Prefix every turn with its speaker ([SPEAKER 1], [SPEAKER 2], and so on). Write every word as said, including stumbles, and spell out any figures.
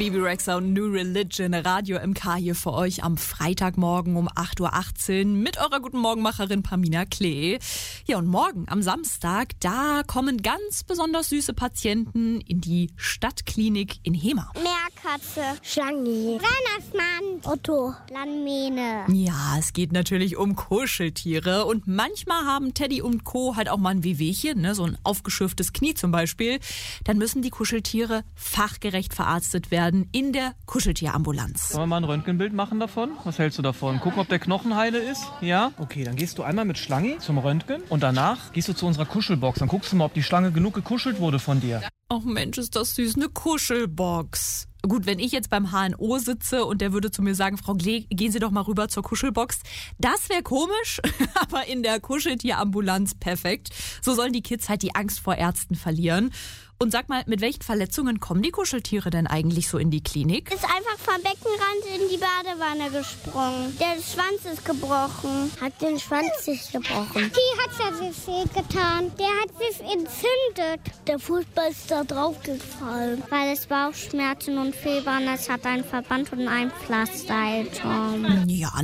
[SPEAKER 1] Bebe Rexha und New Religion, Radio M K hier für euch am Freitagmorgen um acht Uhr achtzehn mit eurer Guten Morgenmacherin Pamina Klee. Ja, und morgen am Samstag, da kommen ganz besonders süße Patienten in die Stadtklinik in Hemer.
[SPEAKER 2] Meerkatze, Schlange, Weihnachtsmann, Otto, Landmähne.
[SPEAKER 1] Ja, es geht natürlich um Kuscheltiere und manchmal haben Teddy und Co. halt auch mal ein Wehwehchen, ne? So ein aufgeschürftes Knie zum Beispiel. Dann müssen die Kuscheltiere fachgerecht verarztet werden in der Kuscheltierambulanz.
[SPEAKER 3] Sollen wir mal ein Röntgenbild machen davon? Was hältst du davon? Gucken, ob der Knochen heile ist? Ja? Okay, dann gehst du einmal mit Schlange zum Röntgen und danach gehst du zu unserer Kuschelbox. Dann guckst du mal, ob die Schlange genug gekuschelt wurde von dir.
[SPEAKER 1] Ach Mensch, ist das süß, eine Kuschelbox. Gut, wenn ich jetzt beim H N O sitze und der würde zu mir sagen, Frau Klee, gehen Sie doch mal rüber zur Kuschelbox. Das wäre komisch, aber in der Kuscheltierambulanz perfekt. So sollen die Kids halt die Angst vor Ärzten verlieren. Und sag mal, mit welchen Verletzungen kommen die Kuscheltiere denn eigentlich so in die Klinik?
[SPEAKER 2] Ist einfach vom Beckenrand in die Badewanne gesprungen. Der Schwanz ist gebrochen. Hat den Schwanz sich gebrochen. Die hat ja sich wehgetan. Der hat sich entzündet. Der Fußball ist da drauf gefallen. Weil es Bauchschmerzen und Fieber und es hat einen Verband und ein Pflaster.
[SPEAKER 1] Ja,